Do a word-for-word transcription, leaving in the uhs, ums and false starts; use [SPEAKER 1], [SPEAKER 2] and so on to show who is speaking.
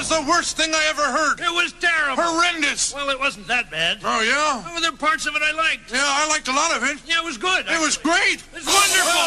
[SPEAKER 1] was the worst thing I ever heard.
[SPEAKER 2] It was terrible.
[SPEAKER 1] Horrendous.
[SPEAKER 2] Well, it wasn't that bad.
[SPEAKER 1] Oh, yeah?
[SPEAKER 2] Well, there were parts of it I liked.
[SPEAKER 1] Yeah, I liked a lot of it.
[SPEAKER 2] Yeah, it was good.
[SPEAKER 1] It was great.
[SPEAKER 2] It's wonderful.